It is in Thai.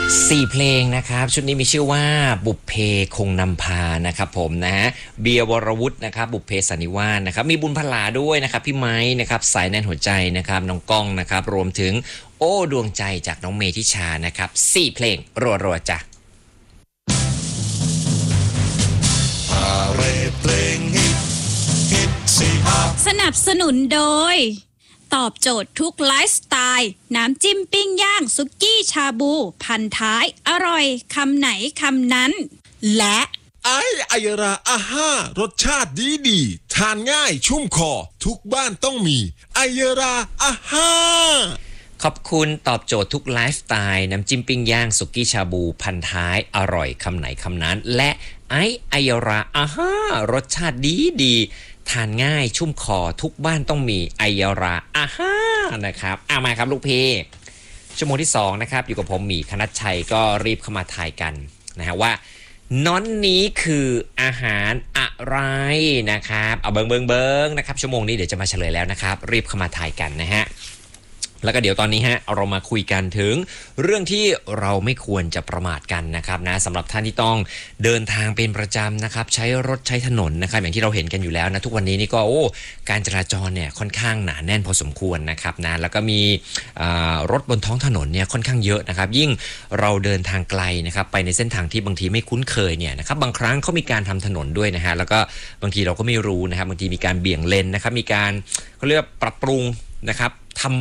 4เพลงนะครับชุดนี้มีชื่อว่าบุพเพคงนำพานะครับผมนะฮะเบียร์วรวุฒินะครับบุพเพสันนิวาสนะครับมีบุญพลาด้วยนะครับพี่ไม้นะครับสายแน่นหัวใจนะครับน้องก้องนะครับรวมถึงโอ้ดวงใจจากน้องเมธิชานะครับ4เพลงรัวๆจ้ะสนับสนุนโดยตอบโจทย์ทุกไลฟ์สไตล์น้ำจิ้มปิ้งย่างซุกี้ชาบูพันท้ายอร่อยคำไหนคำนั้นและไอยราอาห้ารสชาติดีทานง่ายชุ่มคอทุกบ้านต้องมีไอยราอาห้าขอบคุณตอบโจทย์ทุกไลฟ์สไตล์น้ำจิ้มปิ้งย่างสุกี้ชาบูพันท้ายอร่อยคำไหนคำนั้นและไอยราอาห้ารสชาติดีทานง่ายชุ่มคอทุกบ้านต้องมีไอยราอาห้านะครับมาครับลูกพี่ชั่วโมงที่2นะครับอยู่กับผมหมีคณัชชัยก็รีบเข้ามาทายกันนะฮะว่าน้อนนี้คืออาหารอะไรนะครับเอาเบิงนะครับชั่วโมงนี้เดี๋ยวจะมาเฉลยแล้วนะครับรีบเข้ามาทายกันนะฮะแล้วก็เดี๋ยวตอนนี้ฮะเรามาคุยกันถึงเรื่องที่เราไม่ควรจะประมาทกันนะครับนะสำหรับท่านที่ต้องเดินทางเป็นประจำนะครับใช้รถใช้ถนนนะครับอย่างที่เราเห็นกันอยู่แล้วนะทุกวันนี้นี่ก็การจราจรเนี่ยค่อนข้างหนาแน่นพอสมควรนะครับนะแล้วก็มีรถบนท้องถนนเนี่ยค่อนข้างเยอะนะครับยิ่งเราเดินทางไกลนะครับไปในเส้นทางที่บางทีไม่คุ้นเคยเนี่ยนะครับบางครั้งเขามีการทำถนนด้วยนะฮะแล้วก็บางทีเราก็ไม่รู้นะครับบางทีมีการเบี่ยงเลนนะครับมีการเขาเรียกปรับปรุงนะครับทำ